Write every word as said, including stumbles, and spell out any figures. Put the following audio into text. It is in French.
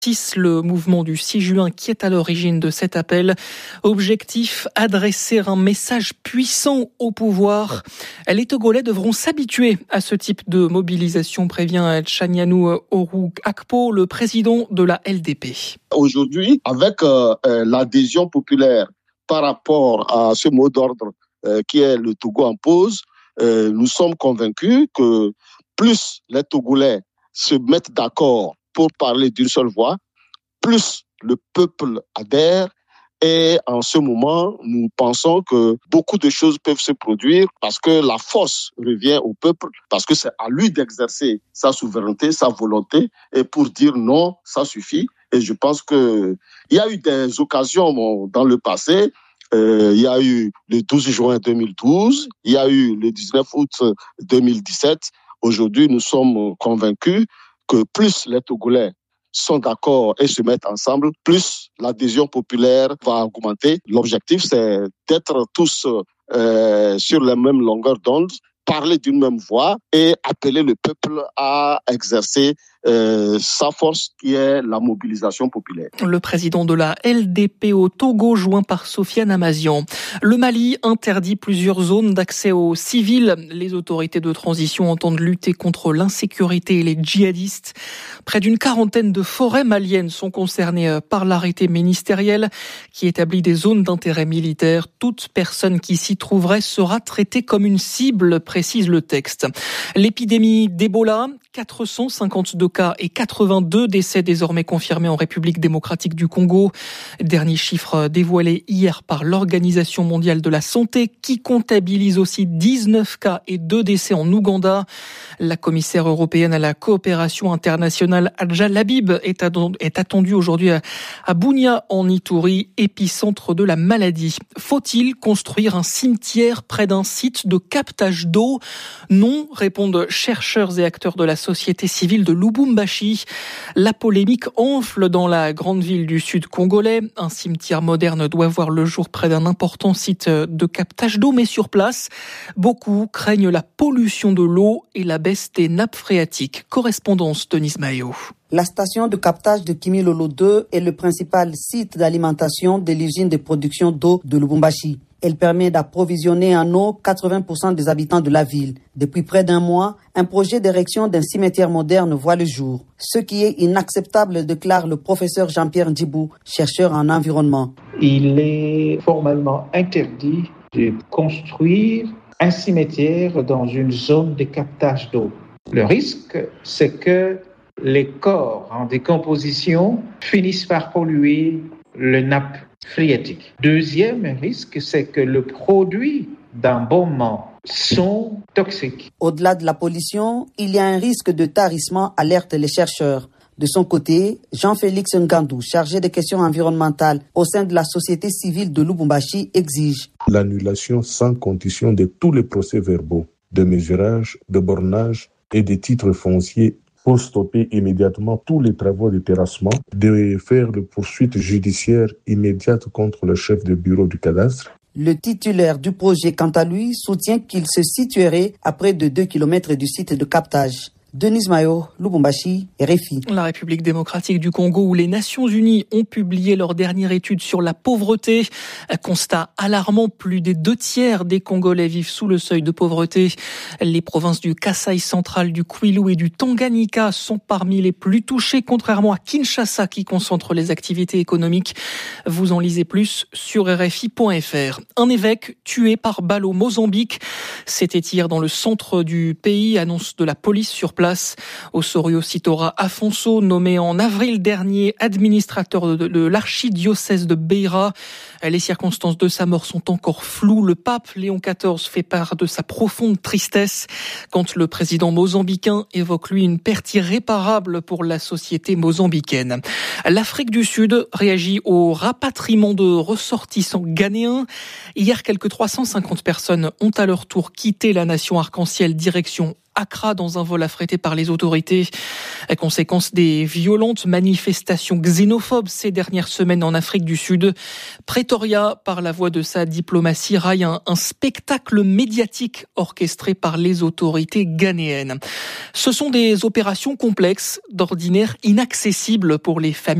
Le mouvement du six juin qui est à l'origine de cet appel. Objectif, adresser un message puissant au pouvoir. Les Togolais devront s'habituer à ce type de mobilisation, prévient Tchanianou Orou Akpo, le président de la L D P. Aujourd'hui, avec euh, l'adhésion populaire par rapport à ce mot d'ordre euh, qui est le Togo en pause, euh, nous sommes convaincus que plus les Togolais se mettent d'accord pour parler d'une seule voix, plus le peuple adhère. Et en ce moment, nous pensons que beaucoup de choses peuvent se produire parce que la force revient au peuple, parce que c'est à lui d'exercer sa souveraineté, sa volonté, et pour dire non, ça suffit. Et je pense qu'il y a eu des occasions bon, dans le passé. Euh, il y a eu le douze juin deux mille douze, il y a eu le dix-neuf août deux mille dix-sept. Aujourd'hui, nous sommes convaincus que plus les Togolais sont d'accord et se mettent ensemble, plus l'adhésion populaire va augmenter. L'objectif, c'est d'être tous euh, sur la même longueur d'onde, parler d'une même voix et appeler le peuple à exercer euh, sa force qui est la mobilisation populaire. Le président de la L D P au Togo, joint par Sofiane Amazian. Le Mali interdit plusieurs zones d'accès aux civils. Les autorités de transition entendent lutter contre l'insécurité et les djihadistes. Près d'une quarantaine de forêts maliennes sont concernées par l'arrêté ministériel qui établit des zones d'intérêt militaire. Toute personne qui s'y trouverait sera traitée comme une cible, précise le texte. L'épidémie d'Ebola, quatre cent cinquante-deux cas et quatre-vingt-deux décès désormais confirmés en République démocratique du Congo. Dernier chiffre dévoilé hier par l'Organisation mondiale de la santé qui comptabilise aussi dix-neuf cas et deux décès en Ouganda. La commissaire européenne à la coopération internationale Adja Labib est attendue aujourd'hui à Bunia en Ituri, épicentre de la maladie. Faut-il construire un cimetière près d'un site de captage d'eau ? Non, répondent chercheurs et acteurs de la société civile de Lubumbashi. La polémique enfle dans la grande ville du sud congolais. Un cimetière moderne doit voir le jour près d'un important site de captage d'eau, mais sur place, beaucoup craignent la pollution de l'eau et la baisse des nappes phréatiques. Correspondance Denis Maillot. La station de captage de Kimilolo deux est le principal site d'alimentation de l'usine de production d'eau de Lubumbashi. Elle permet d'approvisionner en eau quatre-vingts pour cent des habitants de la ville. Depuis près d'un mois, un projet d'érection d'un cimetière moderne voit le jour. Ce qui est inacceptable, déclare le professeur Jean-Pierre Ndjibou, chercheur en environnement. Il est formellement interdit de construire un cimetière dans une zone de captage d'eau. Le risque, c'est que les corps en décomposition finissent par polluer le nappe phréatique. Deuxième risque, c'est que le produit d'embaumement sont toxiques. Au-delà de la pollution, il y a un risque de tarissement, alertent les chercheurs. De son côté, Jean-Félix Ngandou, chargé des questions environnementales au sein de la société civile de Lubumbashi, exige l'annulation sans condition de tous les procès-verbaux de mesurage, de bornage et des titres fonciers pour stopper immédiatement tous les travaux de terrassement, de faire de poursuites judiciaires immédiates contre le chef de bureau du cadastre. Le titulaire du projet, quant à lui, soutient qu'il se situerait à près de deux kilomètres du site de captage. Denis Mayo, Lubumbashi, R F I. La République démocratique du Congo, où les Nations Unies ont publié leur dernière étude sur la pauvreté. Un constat alarmant, plus des deux tiers des Congolais vivent sous le seuil de pauvreté. Les provinces du Kasaï central, du Kwilu et du Tanganyika sont parmi les plus touchées, contrairement à Kinshasa qui concentre les activités économiques. Vous en lisez plus sur R F I point F R. Un évêque tué par balle au Mozambique. C'était hier dans le centre du pays, annonce de la police sur place. Osorio Sitora Afonso, nommé en avril dernier administrateur de, de l'archidiocèse de Beira. Les circonstances de sa mort sont encore floues. Le pape Léon quatorze fait part de sa profonde tristesse quand le président mozambicain évoque lui une perte irréparable pour la société mozambicaine. L'Afrique du Sud réagit au rapatriement de ressortissants ghanéens. Hier, quelques trois cent cinquante personnes ont à leur tour quitté la nation arc-en-ciel direction Accra dans un vol affrété par les autorités. À conséquence des violentes manifestations xénophobes ces dernières semaines en Afrique du Sud, Pretoria, par la voix de sa diplomatie, raille un, un spectacle médiatique orchestré par les autorités ghanéennes. Ce sont des opérations complexes, d'ordinaire inaccessibles pour les familles